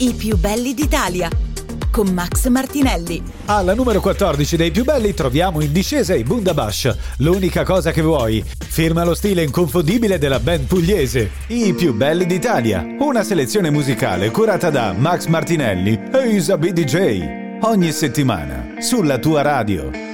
I più belli d'Italia con Max Martinelli. Alla numero 14 dei più belli troviamo in discesa i Bundabash, L'unica cosa che vuoi. Firma lo stile inconfondibile della band pugliese, I più belli d'Italia. Una selezione musicale curata da Max Martinelli e Isa BDJ. Ogni settimana sulla tua radio.